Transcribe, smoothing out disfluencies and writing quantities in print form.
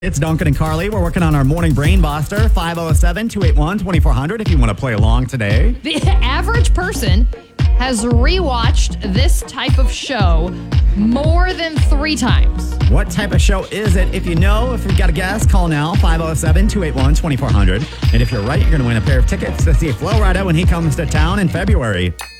It's Duncan and Carly. We're working on our morning brain buster, 507-281-2400 if you want to play along today. The average person has rewatched this type of show more than 3 times. What type of show is it? If you know, if you've got a guess, call now, 507-281-2400. And if you're right, you're going to win a pair of tickets to see Flo Rida when he comes to town in February.